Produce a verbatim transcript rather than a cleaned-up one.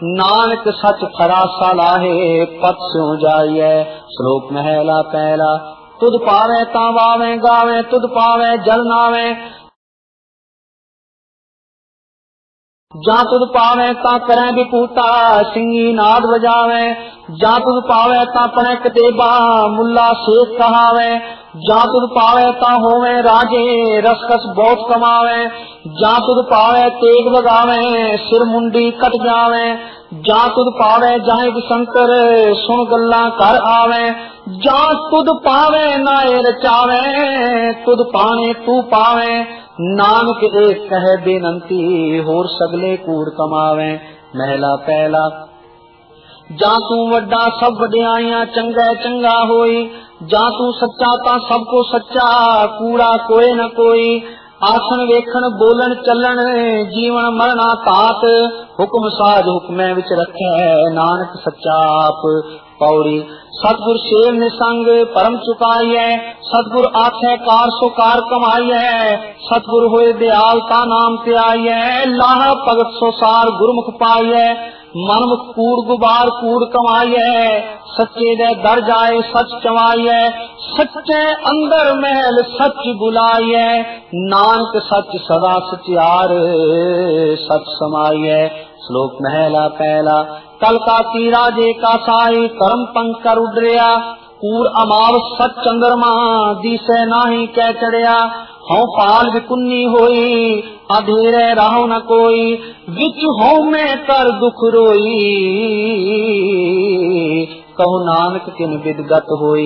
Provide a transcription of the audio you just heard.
नानक सच खरा लाहे पत स्यों जाइए। श्लोक महला पहला। तुद पावे ता वावे गावे, तुद पावे जल नावे, जा तुद पावे ता करे विपूता सिंगी नाद बजावे, जा तुद पावे ता पने कतेबा मुल्ला शेख कहावे, जा तुद पावे ता होवे राजे रसकस बहुत कमावे, जा तुद पावे तेग बगावे सिर मुंडी कट जावे, जा तुद पावे जाए शंकर सुन गल्ला कर आवे, जा तुद पावे नाए रचावे, तुद पाने तू पावे, नानक एक कहे बेनंती होर सगले कूड़ कमावे। महला पहला। जा तू वड्डा सब वड्याइयां चंगा चंगा होई, जा तू सच्चा ता सबको सच्चा कूड़ा कोई न कोई, आसन वेखण बोलन चलन जीवन मरना तात, हुक्म साज हुक्मै विच रखे नानक सच्चा आप। पौड़ी। सतगुर शेर निसंग परम चुकाइए, सतगुर आखे कार सो कार कमाइए, सतगुर होए दयाल ता नाम ते आइए, लाह भगत सो सार गुरमुख पाइए, मनमुख कूड़ गुबार कूड़ कमाइए, सच्चे दे दर जाए सच चवाइए, सच्चे अंदर महल सच बुलाइए, नानक सच सदा सचियार सच समाइए। श्लोक महला पहला। कल का की राजे का साई कर्म पंकर उडरिया, कूड़ अमाव सच चंद्रमा दिसे नाही कह चढ़िया, हूं पाल विकुन्नी होई अधेरे राहो न कोई, विच हो में कर दुख रोई, कहो नानक किन विदगत होई।